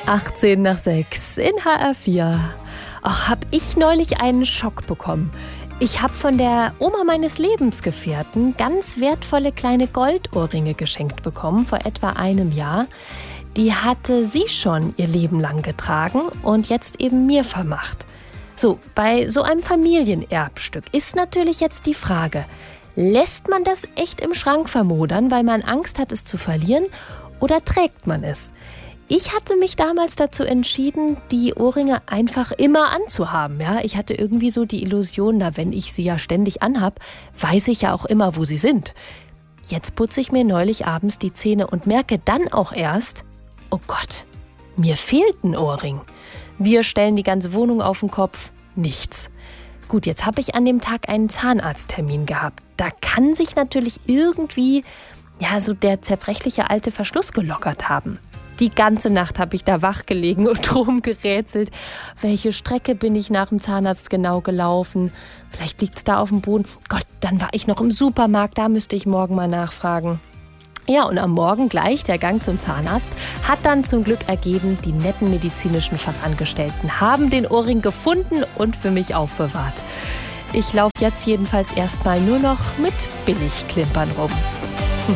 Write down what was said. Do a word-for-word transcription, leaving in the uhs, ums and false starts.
achtzehn nach sechs in H R vier. Ach, hab ich neulich einen Schock bekommen. Ich habe von der Oma meines Lebensgefährten ganz wertvolle kleine Goldohrringe geschenkt bekommen vor etwa einem Jahr. Die hatte sie schon ihr Leben lang getragen und jetzt eben mir vermacht. So, bei so einem Familienerbstück ist natürlich jetzt die Frage, lässt man das echt im Schrank vermodern, weil man Angst hat, es zu verlieren, oder trägt man es? Ich hatte mich damals dazu entschieden, die Ohrringe einfach immer anzuhaben. Ja, ich hatte irgendwie so die Illusion, na, wenn ich sie ja ständig anhab, weiß ich ja auch immer, wo sie sind. Jetzt putze ich mir neulich abends die Zähne und merke dann auch erst, oh Gott, mir fehlt ein Ohrring. Wir stellen die ganze Wohnung auf den Kopf, nichts. Gut, jetzt habe ich an dem Tag einen Zahnarzttermin gehabt. Da kann sich natürlich irgendwie ja, so der zerbrechliche alte Verschluss gelockert haben. Die ganze Nacht habe ich da wach gelegen und rumgerätselt. Welche Strecke bin ich nach dem Zahnarzt genau gelaufen? Vielleicht liegt es da auf dem Boden. Gott, dann war ich noch im Supermarkt, da müsste ich morgen mal nachfragen. Ja, und am Morgen gleich der Gang zum Zahnarzt hat dann zum Glück ergeben, die netten medizinischen Fachangestellten haben den Ohrring gefunden und für mich aufbewahrt. Ich laufe jetzt jedenfalls erstmal nur noch mit Billigklimpern rum.